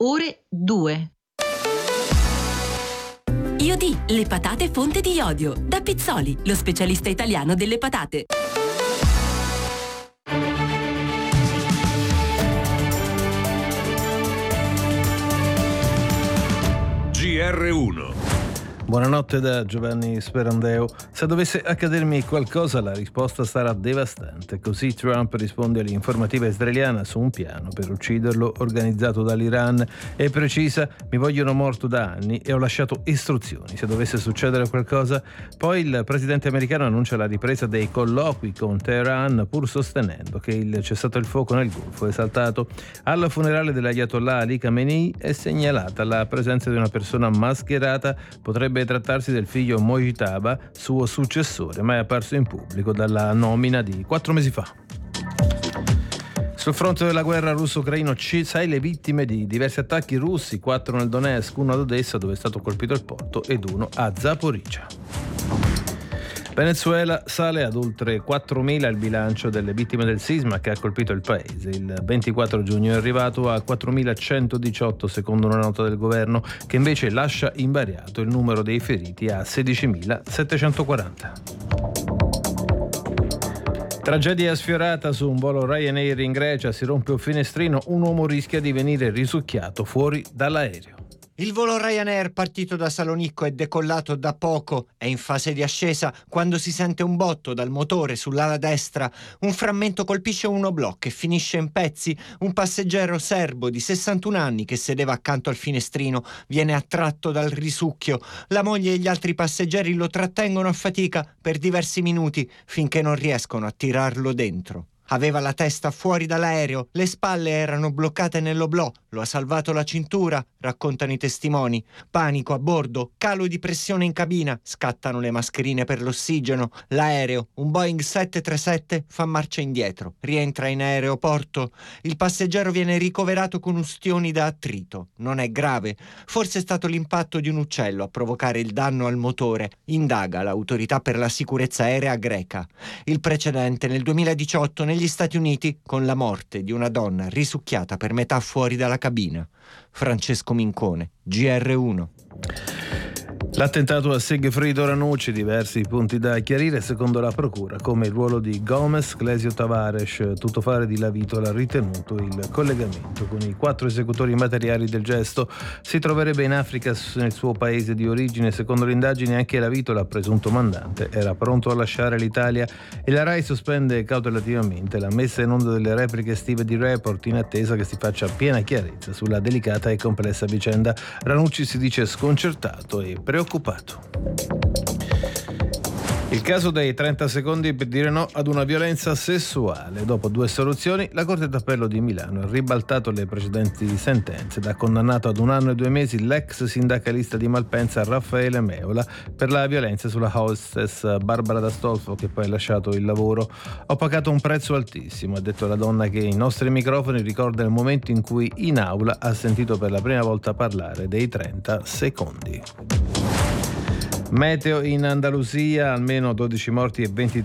ore 2. Iodì, le patate fonte di iodio. Da Pizzoli, lo specialista italiano delle patate. GR1. Buonanotte da Giovanni Sperandeo. Se dovesse accadermi qualcosa, la risposta sarà devastante. Così Trump risponde all'informativa israeliana su un piano per ucciderlo organizzato dall'Iran e precisa: mi vogliono morto da anni e ho lasciato istruzioni se dovesse succedere qualcosa. Poi il presidente americano annuncia la ripresa dei colloqui con Teheran, pur sostenendo che il cessato il fuoco nel Golfo è saltato. Al funerale dell'Ayatollah Ali Khamenei è segnalata la presenza di una persona mascherata. Potrebbe trattarsi del figlio Mojtaba, suo successore, ma è apparso in pubblico dalla nomina di 4 mesi fa. Sul fronte della guerra russo-ucraino, 6 le vittime di diversi attacchi russi, 4 nel Donetsk, 1 ad Odessa dove è stato colpito il porto ed 1 a Zaporizhzhia. Venezuela sale ad oltre 4.000 il bilancio delle vittime del sisma che ha colpito il paese. Il 24 giugno è arrivato a 4.118 secondo una nota del governo, che invece lascia invariato il numero dei feriti a 16.740. Tragedia sfiorata su un volo Ryanair in Grecia, si rompe un finestrino, un uomo rischia di venire risucchiato fuori dall'aereo. Il volo Ryanair partito da Salonicco è decollato da poco, è in fase di ascesa quando si sente un botto dal motore sull'ala destra. Un frammento colpisce un oblò e finisce in pezzi. Un passeggero serbo di 61 anni che sedeva accanto al finestrino viene attratto dal risucchio. La moglie e gli altri passeggeri lo trattengono a fatica per diversi minuti finché non riescono a tirarlo dentro. Aveva la testa fuori dall'aereo, le spalle erano bloccate nell'oblò, lo ha salvato la cintura, raccontano i testimoni. Panico a bordo, calo di pressione in cabina, scattano le mascherine per l'ossigeno. L'aereo, un Boeing 737, fa marcia indietro, rientra in aeroporto. Il passeggero viene ricoverato con ustioni da attrito. Non è grave, forse è stato l'impatto di un uccello a provocare il danno al motore. Indaga l'autorità per la sicurezza aerea greca. Il precedente nel 2018 negli Stati Uniti con la morte di una donna risucchiata per metà fuori dalla cabina. Francesco Mincone, GR1. L'attentato a Sigfrido Ranucci, diversi punti da chiarire secondo la procura, come il ruolo di Gomez, Clesio Tavares, tuttofare di Lavitola, ritenuto il collegamento con i 4 esecutori materiali del gesto. Si troverebbe in Africa nel suo paese di origine. Secondo le indagini anche Lavitola, presunto mandante, era pronto a lasciare l'Italia e la RAI sospende cautelativamente la messa in onda delle repliche estive di Report in attesa che si faccia piena chiarezza sulla delicata e complessa vicenda. Ranucci si dice sconcertato e preoccupato. Il caso dei 30 secondi per dire no ad una violenza sessuale. Dopo 2 assoluzioni, la Corte d'Appello di Milano ha ribaltato le precedenti sentenze ed ha condannato ad 1 anno e 2 mesi l'ex sindacalista di Malpensa Raffaele Meola per la violenza sulla hostess Barbara D'Astolfo, che poi ha lasciato il lavoro. Ho pagato un prezzo altissimo, ha detto la donna, che ai nostri microfoni ricorda il momento in cui in aula ha sentito per la prima volta parlare dei 30 secondi. Meteo in Andalusia, almeno 12 morti e 23